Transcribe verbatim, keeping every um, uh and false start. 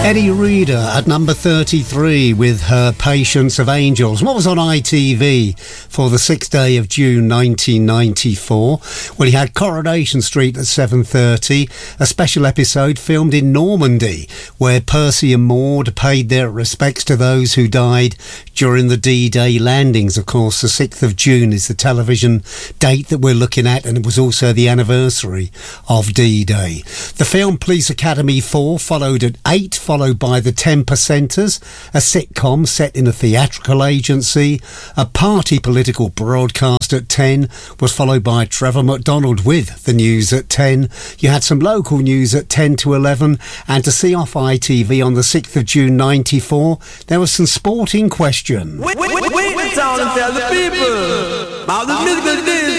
Eddie Reader at number thirty-three with her Patience of Angels. What was on I T V for the sixth day of June nineteen ninety-four? Well, he had Coronation Street at seven thirty, a special episode filmed in Normandy where Percy and Maud paid their respects to those who died during the D-Day landings. Of course, the sixth of June is the television date that we're looking at, and it was also the anniversary of D-Day. The film Police Academy four followed at eight, followed by The Ten Percenters, a sitcom set in a theatrical agency. A party political broadcast at ten was followed by Trevor McDonald with the news at ten. You had some local news at ten to eleven, and to see off I T V on the sixth of June ninety-four, there was some sporting question. Wait, wait, wait, wait, wait, and tell the people. Now the music is this.